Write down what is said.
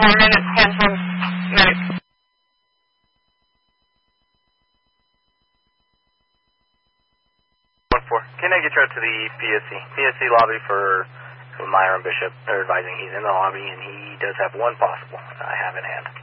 Harmon, it's 10-4 medic. 1-4. Can I get you out to the PSC lobby for Myron Bishop? They're advising he's in the lobby and he does have one possible I have in hand.